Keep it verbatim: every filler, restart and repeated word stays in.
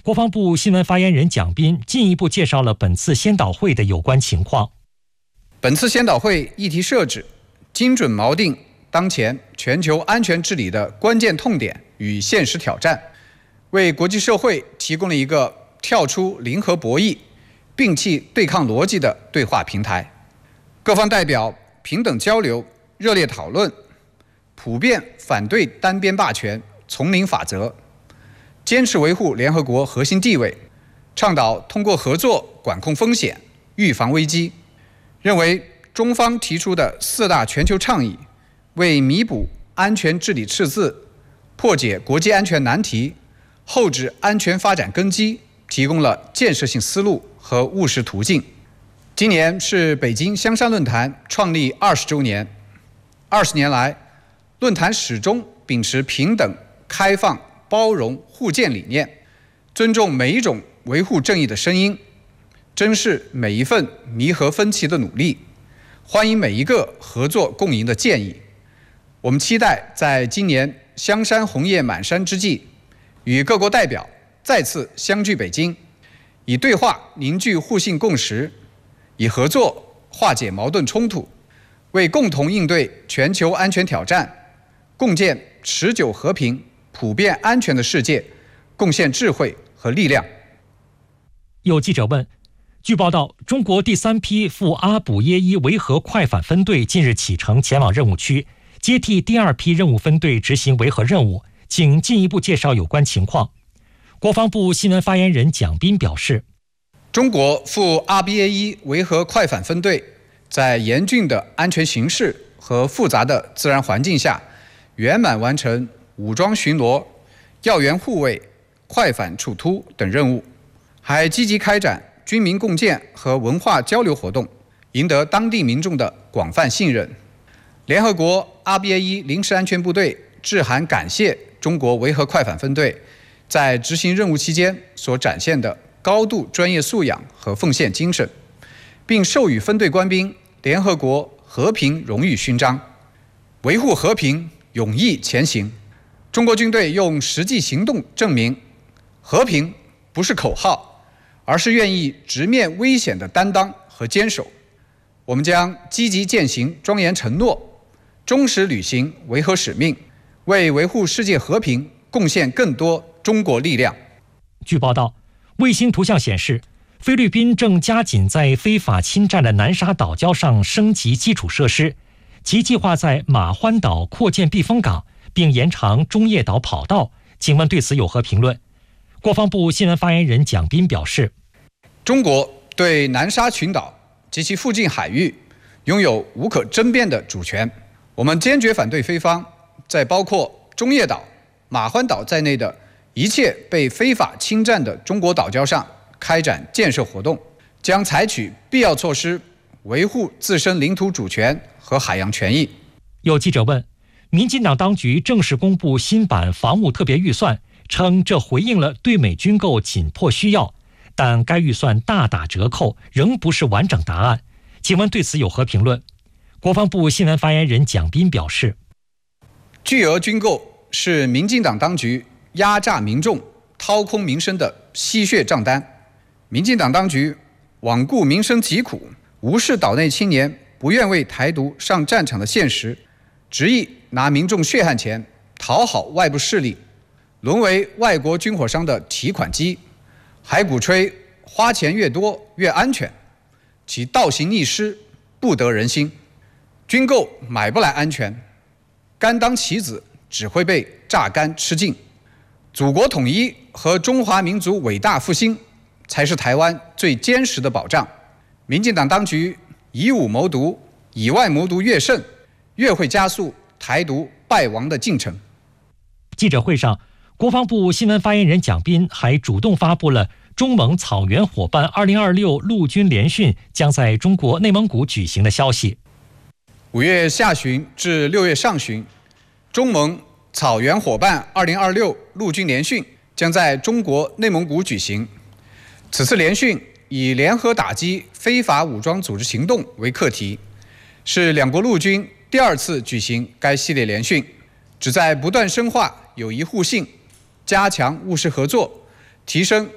国防部新闻发言人蒋斌进一步介绍了本次先导会的有关情况。 本次先导会议题设置，精准锚定当前全球安全治理的关键痛点与现实挑战，为国际社会提供了一个跳出零和博弈、摒弃对抗逻辑的对话平台。各方代表平等交流、热烈讨论，普遍反对单边霸权、丛林法则，坚持维护联合国核心地位，倡导通过合作管控风险、预防危机。认为中方提出的四大全球倡议，为弥补安全治理赤字、破解国际安全难题、厚植安全发展根基提供了建设性思路和务实途径。今年是北京香山论坛创立二十周年，二十年来，论坛始终秉持平等、开放、包容、互鉴理念，尊重每一种维护正义的声音，珍视每一份弥合分歧的努力，欢迎每一个合作共赢的建议。我们期待在今年香山红叶满山之际，与各国代表再次相聚北京，以对话凝聚互信共识，以合作化解矛盾冲突，为共同应对全球安全挑战、共建持久和平、普遍安全的世界贡献智慧和力量。 有记者问，据报道，中国第三批赴阿卜耶伊维和快反分队近日启程前往任务区，接替第二批任务分队执行维和任务，请进一步介绍有关情况。国防部新闻发言人蒋斌表示， 中国赴阿卜耶伊维和快反分队在严峻的安全形势和复杂的自然环境下，圆满完成武装巡逻、要员护卫、快反处突等任务，还积极开展军民共建和文化交流活动，赢得当地民众的广泛信任。联合国阿卜耶伊临时安全部队致函感谢中国维和快反分队在执行任务期间所展现的高度专业素养和奉献精神，并授予分队官兵联合国和平荣誉勋章。维护和平，勇毅前行。中国军队用实际行动证明，和平不是口号，而是愿意直面危险的担当和坚守。我们将积极践行庄严承诺，忠实履行维和使命，为维护世界和平贡献更多中国力量。 据报道，卫星图像显示，菲律宾正加紧在非法侵占的南沙岛礁上升级基础设施，其计划在马欢岛扩建避风港，并延长中业岛跑道。请问对此有何评论？国防部新闻发言人蒋斌表示， 中国对南沙群岛及其附近海域拥有无可争辩的主权，我们坚决反对菲方在包括中业岛、马欢岛在内的一切被非法侵占的中国岛礁上开展建设活动，将采取必要措施维护自身领土主权和海洋权益。 有记者问，民进党当局正式公布新版防务特别预算，称这回应了对美军购紧迫需要，但该预算大打折扣，仍不是完整答案。请问对此有何评论？国防部新闻发言人蒋斌表示， 巨额军购是民进党当局压榨民众、掏空民生的吸血账单。民进党当局罔顾民生疾苦，无视岛内青年不愿为台独上战场的现实，执意拿民众血汗钱讨好外部势力，沦为外国军火商的提款机，还鼓吹花钱越多越安全，其倒行逆施，不得人心。军购买不来安全，甘当棋子只会被榨干吃尽。祖国统一和中华民族伟大复兴才是台湾最坚实的保障。民进党当局以武谋独，以外谋独越甚，越会加速台独败亡的进程。 记者会上，国防部新闻发言人蒋斌还主动发布了中蒙草原伙伴二零二六陆军联训将在中国内蒙古举行的消息。 五月下旬至六月上旬，中蒙草原伙伴二零二六陆军联训将在中国内蒙古举行。此次联训以联合打击非法武装组织行动为课题，是两国陆军第二次举行该系列联训，旨在不断深化友谊互信，加强务实合作，提升